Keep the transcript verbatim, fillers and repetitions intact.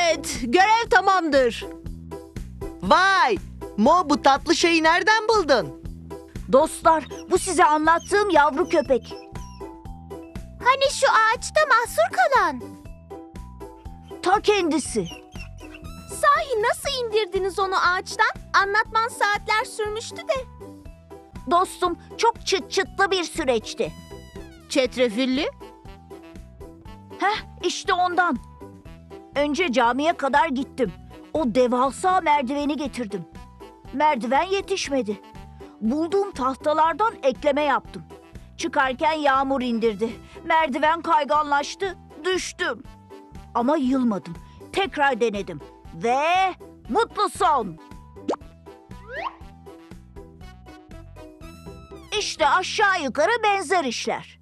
Evet, görev tamamdır. Vay! Mo, bu tatlı şeyi nereden buldun? Dostlar, bu size anlattığım yavru köpek. Hani şu ağaçta mahsur kalan? Ta kendisi. Sahi nasıl indirdiniz onu ağaçtan? Anlatman saatler sürmüştü de. Dostum, çok çıt çıtlı bir süreçti. Çetrefilli. Heh, işte ondan. Önce camiye kadar gittim. O devasa merdiveni getirdim. Merdiven yetişmedi. Bulduğum tahtalardan ekleme yaptım. Çıkarken yağmur indirdi. Merdiven kayganlaştı. Düştüm. Ama yılmadım. Tekrar denedim. Ve mutlu son. İşte aşağı yukarı benzer işler.